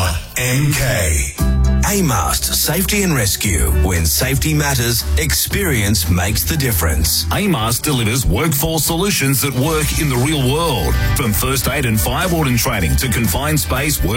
MK. AMAST Safety and Rescue. When safety matters, experience makes the difference. AMAST delivers workforce solutions that work in the real world. From first aid and fire warden training to confined space